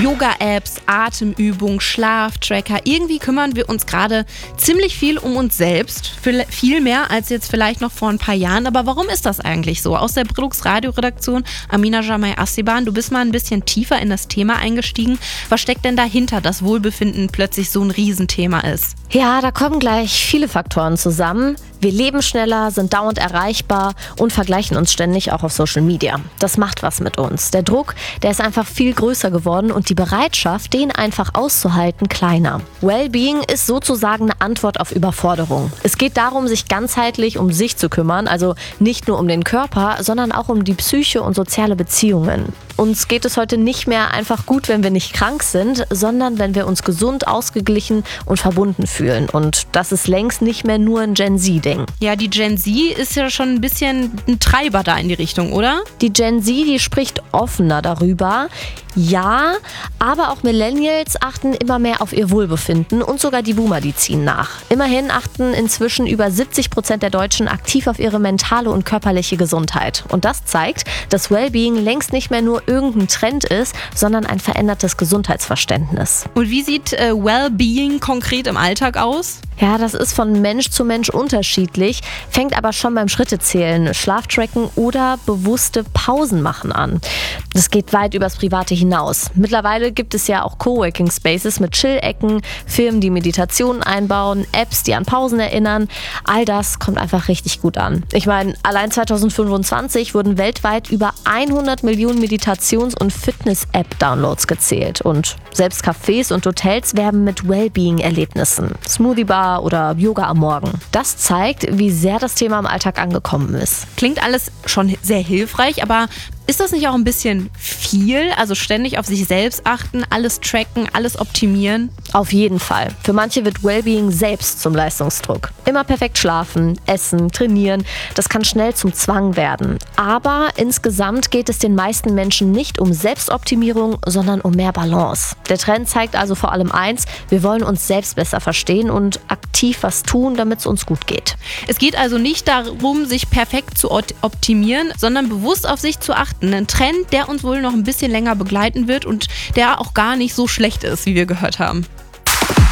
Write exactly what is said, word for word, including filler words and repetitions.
Yoga-Apps, Atemübungen, Schlaftracker. Irgendwie kümmern wir uns gerade ziemlich viel um uns selbst. Viel mehr als jetzt vielleicht noch vor ein paar Jahren. Aber warum ist das eigentlich so? Aus der Brillux Radioredaktion, Amina Jamai Astiban, du bist mal ein bisschen tiefer in das Thema eingestiegen. Was steckt denn dahinter, dass Wohlbefinden plötzlich so ein Riesenthema ist? Ja, da kommen gleich viele Faktoren zusammen. Wir leben schneller, sind dauernd erreichbar und vergleichen uns ständig auch auf Social Media. Das macht was mit uns. Der Druck, der ist einfach viel größer geworden und die Bereitschaft, den einfach auszuhalten, kleiner. Wellbeing ist sozusagen eine Antwort auf Überforderung. Es geht darum, sich ganzheitlich um sich zu kümmern, also nicht nur um den Körper, sondern auch um die Psyche und soziale Beziehungen. Uns geht es heute nicht mehr einfach gut, wenn wir nicht krank sind, sondern wenn wir uns gesund, ausgeglichen und verbunden fühlen. Und das ist längst nicht mehr nur ein Gen-Z-Ding. Ja, die Gen Z ist ja schon ein bisschen ein Treiber da in die Richtung, oder? Die Gen Z, die spricht offener darüber. Ja, aber auch Millennials achten immer mehr auf ihr Wohlbefinden und sogar die Boomer, die ziehen nach. Immerhin achten inzwischen über siebzig Prozent der Deutschen aktiv auf ihre mentale und körperliche Gesundheit. Und das zeigt, dass Wellbeing längst nicht mehr nur irgendein Trend ist, sondern ein verändertes Gesundheitsverständnis. Und wie sieht äh, Wellbeing konkret im Alltag aus? Ja, das ist von Mensch zu Mensch unterschiedlich, fängt aber schon beim Schrittezählen, Schlaftracken oder bewusste Pausen machen an. Das geht weit übers Private hinaus. Mittlerweile gibt es ja auch Coworking Spaces mit Chill-Ecken, Firmen, die Meditationen einbauen, Apps, die an Pausen erinnern. All das kommt einfach richtig gut an. Ich meine, allein zwanzig fünfundzwanzig wurden weltweit über hundert Millionen Meditations- und Fitness-App-Downloads gezählt. Und selbst Cafés und Hotels werben mit Wellbeing-Erlebnissen. Smoothie-Bar oder Yoga am Morgen. Das zeigt, wie sehr das Thema im Alltag angekommen ist. Klingt alles schon sehr hilfreich, aber ist das nicht auch ein bisschen viel? Also ständig auf sich selbst achten, alles tracken, alles optimieren? Auf jeden Fall. Für manche wird Wellbeing selbst zum Leistungsdruck. Immer perfekt schlafen, essen, trainieren, das kann schnell zum Zwang werden. Aber insgesamt geht es den meisten Menschen nicht um Selbstoptimierung, sondern um mehr Balance. Der Trend zeigt also vor allem eins: Wir wollen uns selbst besser verstehen und aktiv was tun, damit es uns gut geht. Es geht also nicht darum, sich perfekt zu optimieren, sondern bewusst auf sich zu achten. Ein Trend, der uns wohl noch ein bisschen länger begleiten wird und der auch gar nicht so schlecht ist, wie wir gehört haben.